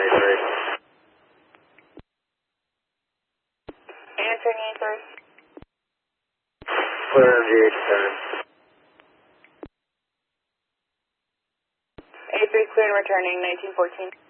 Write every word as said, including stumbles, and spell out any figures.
A three. Answering A three. Clear M G eighty-seven. A three clear and returning nineteen fourteen.